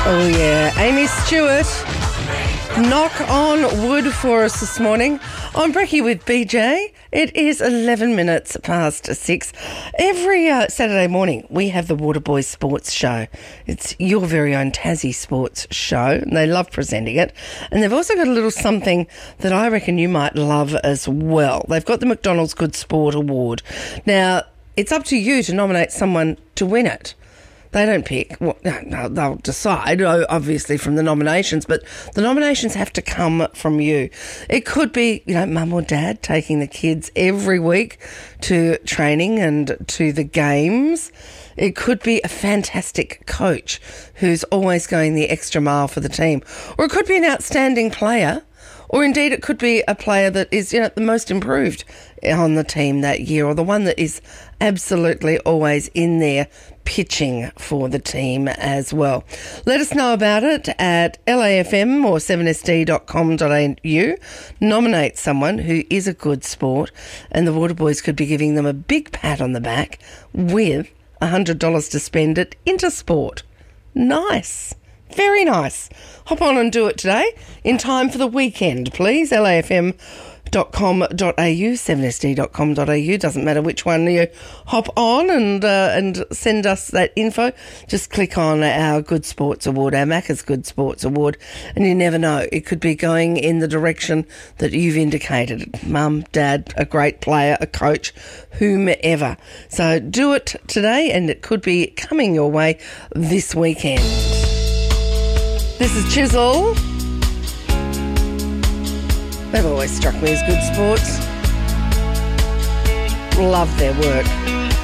Oh yeah, Amy Stewart, knock on wood for us this morning. I'm Brecky with BJ. It is 11 minutes past 6. Every Saturday morning we have the Waterboys Sports Show. It's your very own Tassie sports show, and they love presenting it. And they've also got a little something that I reckon you might love as well. They've got the McDonald's Good Sport Award. Now, it's up to you to nominate someone to win it. They don't pick. Well, no, they'll decide, obviously, from the nominations, but the nominations have to come from you. It could be, mum or dad taking the kids every week to training and to the games. It could be a fantastic coach who's always going the extra mile for the team. Or it could be an outstanding player. Or indeed it could be a player that is, the most improved on the team that year, or the one that is absolutely always in there pitching for the team as well. Let us know about it at LAFM or 7sd.com.au. Nominate someone who is a good sport, and the Waterboys could be giving them a big pat on the back with $100 to spend at Intersport. Nice. Very nice. Hop on and do it today in time for the weekend, please. LAFM.com.au, 7sd.com.au. Doesn't matter which one you hop on and send us that info. Just click on our Good Sports Award, our Macca's Good Sports Award, and you never know. It could be going in the direction that you've indicated. Mum, dad, a great player, a coach, whomever. So do it today, and it could be coming your way this weekend. This is Chisel. They've always struck me as good sports. Love their work.